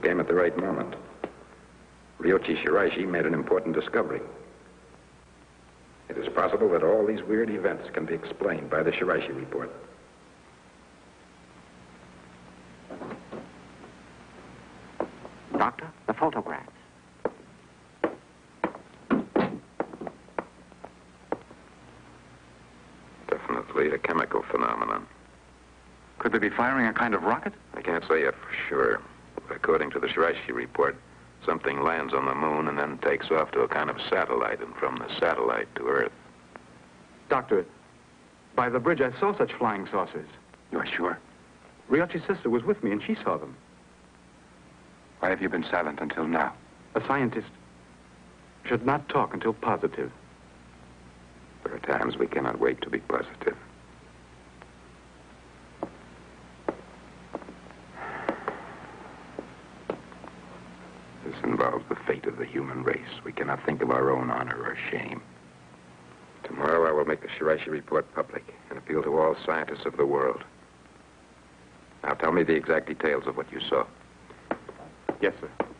came at the right moment. Ryoichi Shiraishi made an important discovery. It is possible that all these weird events can be explained by the Shiraishi report. Doctor, the photographs. Definitely a chemical phenomenon. Could they be firing a kind of rocket? I can't say yet for sure. But according to the Shiraishi report, something lands on the moon and then takes off to a kind of satellite, and from the satellite to Earth. Doctor, by the bridge I saw such flying saucers. You are sure? Ryoichi's sister was with me and she saw them. Why have you been silent until now? A scientist should not talk until positive. There are times we cannot wait to be positive. This involves the fate of the human race. We cannot think of our own honor or shame. Tomorrow I will make the Shiraishi report public and appeal to all scientists of the world. Now tell me the exact details of what you saw. Yes, sir.